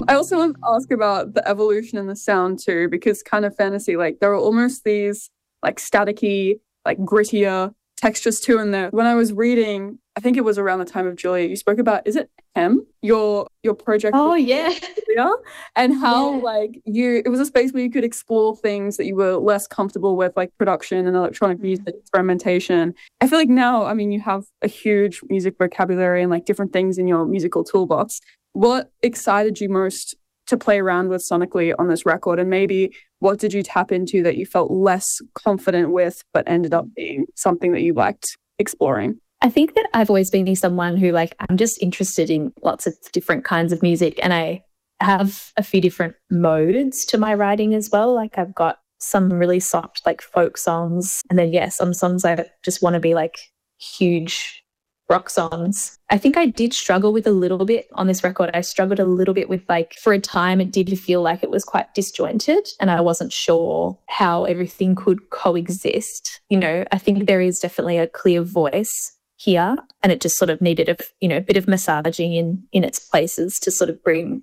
I also want to ask about the evolution in the sound too, because kind of fantasy, like there are almost these like staticky, like grittier textures too in there. When I was reading, I think it was around the time of Julia, you spoke about, is it Hem? Your project Oh with yeah. Julia, and how Yeah. like it was a space where you could explore things that you were less comfortable with, like production and electronic music experimentation. I feel like now, I mean, you have a huge music vocabulary and like different things in your musical toolbox. What excited you most to play around with sonically on this record? And maybe what did you tap into that you felt less confident with, but ended up being something that you liked exploring? I think that I've always been someone who I'm just interested in lots of different kinds of music, and I have a few different modes to my writing as well. Like I've got some really soft like folk songs, and then some songs I just want to be like huge rock songs. I think I did struggle with a little bit on this record. I struggled a little bit with for a time it did feel like it was quite disjointed and I wasn't sure how everything could coexist. I think there is definitely a clear voice here and it just sort of needed a bit of massaging in its places to sort of bring